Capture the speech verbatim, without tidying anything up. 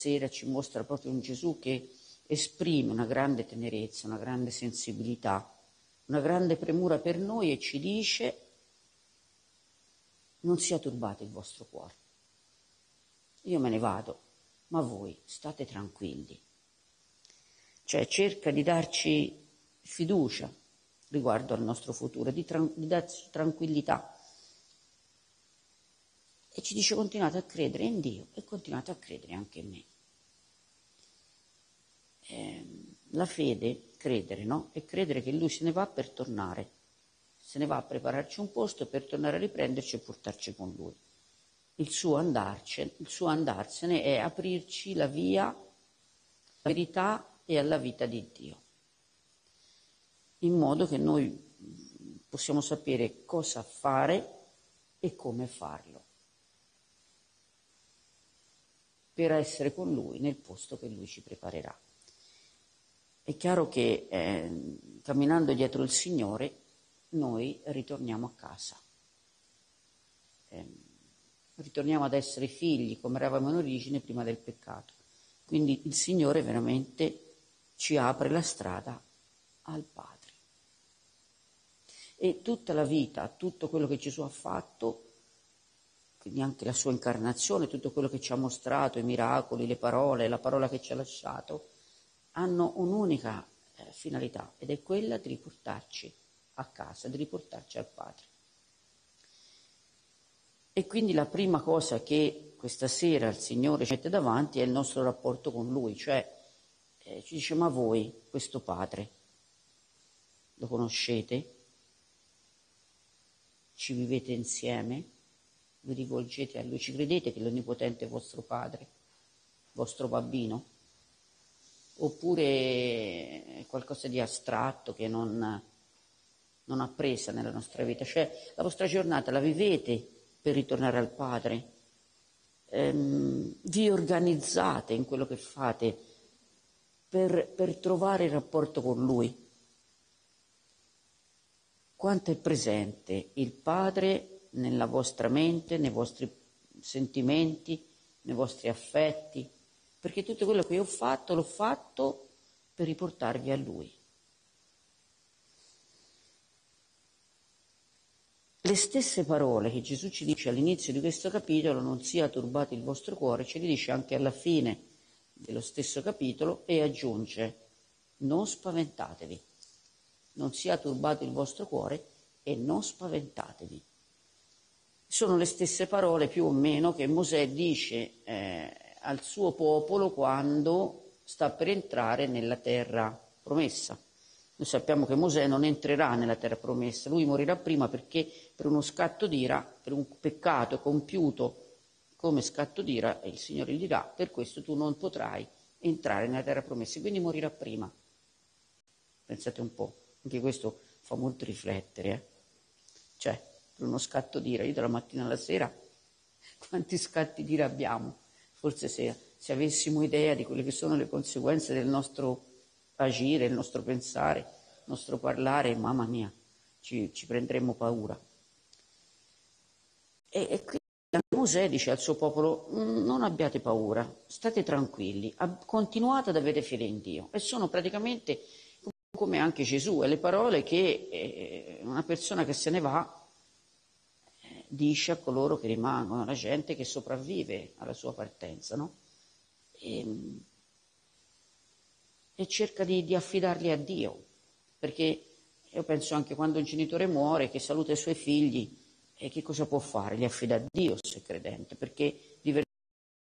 sera ci mostra proprio un Gesù che esprime una grande tenerezza, una grande sensibilità, una grande premura per noi e ci dice: non sia turbato il vostro cuore. Io me ne vado, ma voi state tranquilli. Cioè cerca di darci fiducia riguardo al nostro futuro, di, tran- di darci tranquillità. E ci dice: continuate a credere in Dio e continuate a credere anche in me. Eh, la fede, credere, no? E credere che Lui se ne va per tornare. Se ne va a prepararci un posto per tornare a riprenderci e portarci con Lui. Il suo andarcene, il suo andarsene è aprirci la via alla verità e alla vita di Dio, in modo che noi possiamo sapere cosa fare e come farlo, per essere con Lui nel posto che Lui ci preparerà. È chiaro che eh, camminando dietro il Signore noi ritorniamo a casa. Eh, ritorniamo ad essere figli come eravamo in origine prima del peccato. Quindi il Signore veramente ci apre la strada al Padre. E tutta la vita, tutto quello che Gesù ha fatto, quindi anche la sua incarnazione, tutto quello che ci ha mostrato, i miracoli, le parole, la parola che ci ha lasciato, hanno un'unica eh, finalità, ed è quella di riportarci a casa, di riportarci al Padre. E quindi la prima cosa che questa sera il Signore ci mette davanti è il nostro rapporto con Lui, cioè eh, ci dice: ma voi questo Padre lo conoscete? Ci vivete insieme? Vi rivolgete a Lui? Ci credete che l'Onnipotente è vostro Padre, vostro bambino? Oppure è qualcosa di astratto che non, non ha presa nella nostra vita? Cioè la vostra giornata la vivete per ritornare al Padre? Ehm, vi organizzate in quello che fate per, per trovare il rapporto con Lui? Quanto è presente il Padre nella vostra mente, nei vostri sentimenti, nei vostri affetti? Perché tutto quello che io ho fatto, l'ho fatto per riportarvi a Lui. Le stesse parole che Gesù ci dice all'inizio di questo capitolo, non sia turbato il vostro cuore, ce le dice anche alla fine dello stesso capitolo e aggiunge: non spaventatevi, non sia turbato il vostro cuore e non spaventatevi. Sono le stesse parole più o meno che Mosè dice eh, al suo popolo quando sta per entrare nella terra promessa. Noi sappiamo che Mosè non entrerà nella terra promessa, lui morirà prima perché per uno scatto d'ira, per un peccato compiuto come scatto d'ira, il Signore gli dirà: per questo tu non potrai entrare nella terra promessa, quindi morirà prima. Pensate un po', anche questo fa molto riflettere, eh? Cioè, per uno scatto d'ira, io dalla mattina alla sera quanti scatti d'ira abbiamo? Forse se, se avessimo idea di quelle che sono le conseguenze del nostro agire, il nostro pensare, il nostro parlare, mamma mia, ci, ci prenderemmo paura. E, e quindi Mosè dice al suo popolo: non abbiate paura, state tranquilli, continuate ad avere fede in Dio. E sono praticamente come anche Gesù, e le parole che eh, una persona che se ne va eh, dice a coloro che rimangono, alla gente che sopravvive alla sua partenza, no? E, e cerca di, di affidarli a Dio, perché io penso anche quando un genitore muore, che saluta i suoi figli, e che cosa può fare? Li affida a Dio se è credente, perché vive